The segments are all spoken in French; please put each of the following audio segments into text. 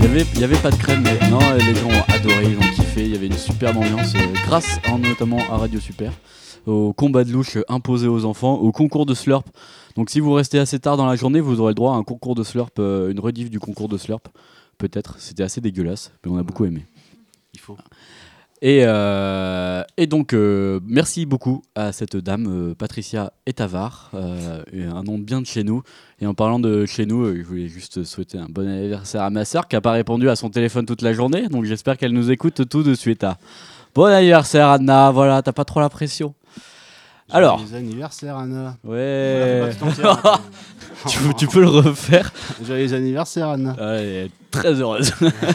Il y avait pas de crème, mais non, les gens ont adoré, ils ont kiffé. Il y avait une superbe ambiance, grâce notamment à Radio Super, au combat de louche imposé aux enfants, au concours de Slurp. Donc si vous restez assez tard dans la journée, vous aurez le droit à un concours de Slurp, une rediff du concours de Slurp. Peut-être, c'était assez dégueulasse, mais on a beaucoup aimé. Il faut. Et donc, merci beaucoup à cette dame, Patricia Etavar, un nom bien de chez nous. Et en parlant de chez nous, je voulais juste souhaiter un bon anniversaire à ma sœur qui n'a pas répondu à son téléphone toute la journée. Donc j'espère qu'elle nous écoute tout de suite. Bon anniversaire Anna, voilà, t'as pas trop la pression. Alors. Joyeux anniversaire Anna. Ouais. Voilà, tu peux le refaire. Joyeux anniversaire Anna. Elle est très heureuse.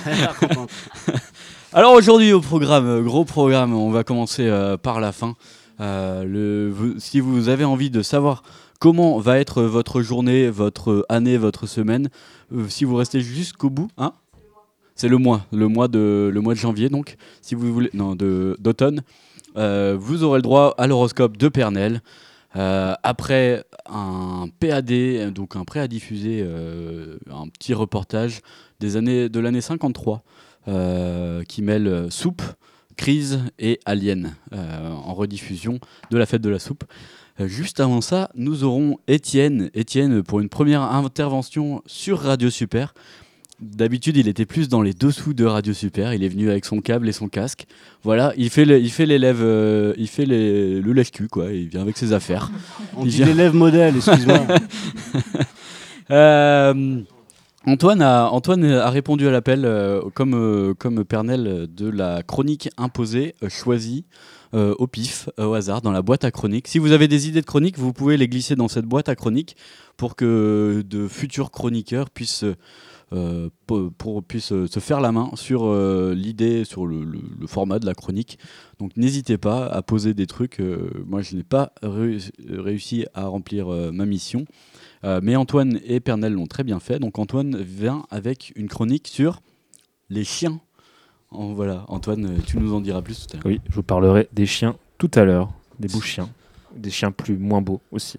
Alors aujourd'hui au programme, gros programme, on va commencer par la fin. Si vous avez envie de savoir comment va être votre journée, votre année, votre semaine, si vous restez jusqu'au bout, hein, c'est le mois de janvier donc, si vous voulez, non, d'automne, vous aurez le droit à l'horoscope de Pernel. Après un PAD, donc un prêt à diffuser, un petit reportage de l'année 53. Qui mêle soupe, crise et alien en rediffusion de la fête de la soupe. Juste avant ça, nous aurons Étienne pour une première intervention sur Radio Super. D'habitude, il était plus dans les dessous de Radio Super. Il est venu avec son câble et son casque. Voilà, il fait l'élève, il fait le lèche-cul, quoi. Il vient avec ses affaires. On dit l'élève modèle, excuse-moi. Antoine a répondu à l'appel, comme Pernel, de la chronique imposée, choisie au pif, au hasard, dans la boîte à chroniques. Si vous avez des idées de chroniques, vous pouvez les glisser dans cette boîte à chroniques pour que de futurs chroniqueurs puissent se faire la main sur l'idée, sur le format de la chronique. Donc n'hésitez pas à poser des trucs. Moi, je n'ai pas réussi à remplir ma mission. Mais Antoine et Pernel l'ont très bien fait. Donc Antoine vient avec une chronique sur les chiens. Voilà, Antoine, tu nous en diras plus tout à l'heure. Oui, je vous parlerai des chiens tout à l'heure. Des beaux chiens. Des chiens moins beaux aussi.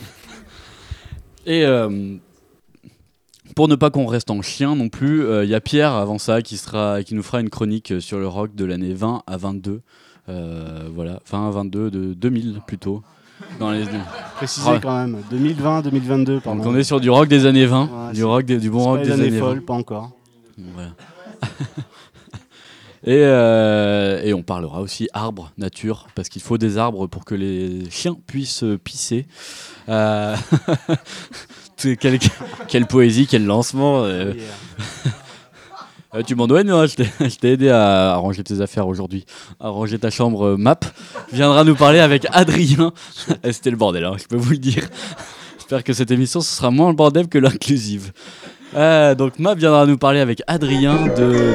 Et pour ne pas qu'on reste en chien non plus, il y a Pierre avant ça qui nous fera une chronique sur le rock de l'année 20 à 22. Voilà, fin 22 de 2000 plutôt. Préciser quand même, 2020-2022 pardon. Donc on est sur du rock des années 20, ouais, du bon rock des années folles, 20. Pas encore. Voilà. Et on parlera aussi arbres, nature, parce qu'il faut des arbres pour que les chiens puissent pisser. Quelle poésie, quel lancement. Tu m'en dois, non, je t'ai aidé à ranger tes affaires aujourd'hui, à ranger ta chambre. Map viendra nous parler avec Adrien. C'était le bordel, hein, je peux vous le dire. J'espère que cette émission ce sera moins le bordel que l'inclusive. Donc Map viendra nous parler avec Adrien de